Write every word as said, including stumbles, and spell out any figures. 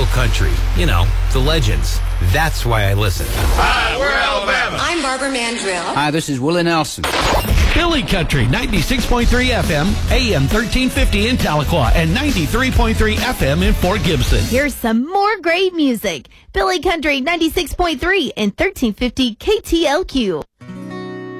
real country. You know, the legends. That's why I listen. Hi, we're Alabama. I'm Barbara Mandrill. Hi, this is Willie Nelson. Billy Country, ninety-six point three F M, A M thirteen fifty in Tahlequah, and ninety-three point three F M in Fort Gibson. Here's some more great music. Billy Country, ninety-six point three and thirteen fifty K T L Q.